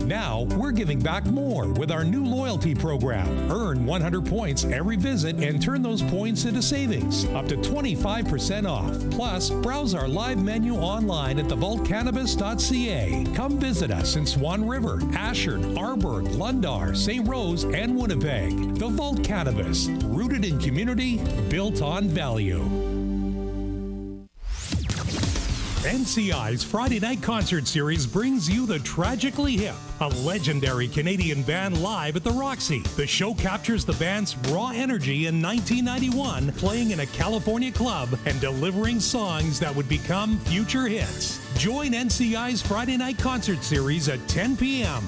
Now, we're giving back more with our new loyalty program. Earn 100 points every visit and turn those points into savings, up to 25% off. Plus, browse our live menu online at thevaultcannabis.ca. Come visit us in Swan River, Ashford, Arborg, Lundar, St. Rose, and Winnipeg. The Vault Cannabis, rooted in community, built on value. NCI's Friday Night Concert Series brings you the Tragically Hip, a legendary Canadian band live at the Roxy. The show captures the band's raw energy in 1991, playing in a California club and delivering songs that would become future hits. Join NCI's Friday Night Concert Series at 10 p.m.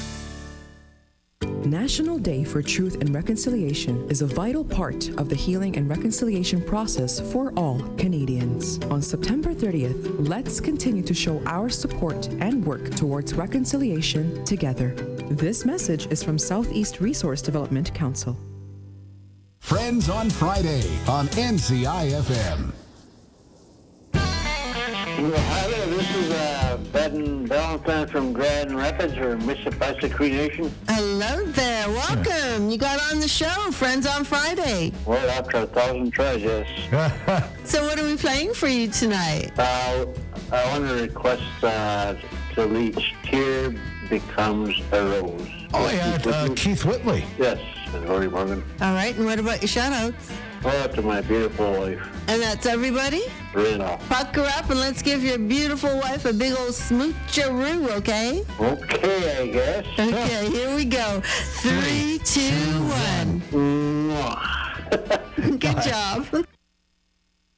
National Day for Truth and Reconciliation is a vital part of the healing and reconciliation process for all Canadians. On September 30th, let's continue to show our support and work towards reconciliation together. This message is from Southeast Resource Development Council. Friends on Friday on NCI-FM. Well, hi there, this is Ben Valentine from Grand Rapids, or Mississippi Cree Nation. Hello there, welcome. You got on the show, Friends on Friday. Well, after 1,000 tries, yes. So what are we playing for you tonight? I want to request to reach Tear Becomes a Rose. Oh, yeah, Keith Whitley. Yes, and Rory Morgan. All right, and what about your shout-outs? Oh, to my beautiful wife. And that's everybody? Rena. Pucker up and let's give your beautiful wife a big old smoocheroo, okay? Okay, I guess. Okay, here we go. 3, 2, 1. Mwah. Good job.